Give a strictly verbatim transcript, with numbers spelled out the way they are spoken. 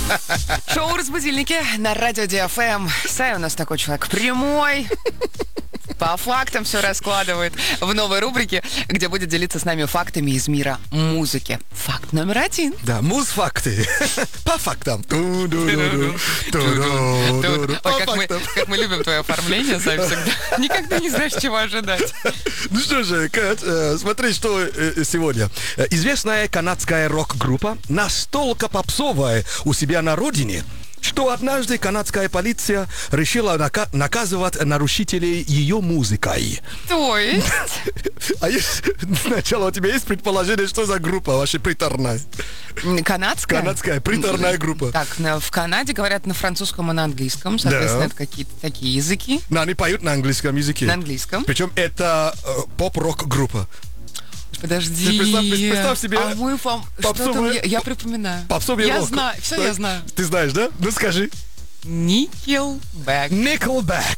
Шоу «Разбудильники» на радио Ди Эф Эм. Сай у нас такой человек прямой, по фактам все раскладывает в новой рубрике, где будет делиться с нами фактами из мира музыки. Факт номер один. Да, муз-факты. По фактам. Ой, как мы, как мы любим твое оформление, Сай, всегда. Никогда не знаешь, чего ожидать. Ну что же, Кать, э, смотри, что э, сегодня. Э, Известная канадская рок-группа настолько попсовая у себя на родине, что однажды канадская полиция решила нака- наказывать нарушителей ее музыкой. То есть? А есть, сначала у тебя есть предположение, что за группа вообще приторная? Канадская? Канадская приторная группа. Так, на- в Канаде говорят на французском и на английском. Соответственно, Да. это какие-то такие языки. Но они поют на английском языке. На английском. Причем это э, поп-рок группа. Подожди. Ты представь- представь себе А мы вам... Что там? попсовая- Я, я припоминаю. Попсовый Я рок. знаю. Все Так, я знаю. Ты знаешь, да? Ну скажи. Nickelback. Nickelback.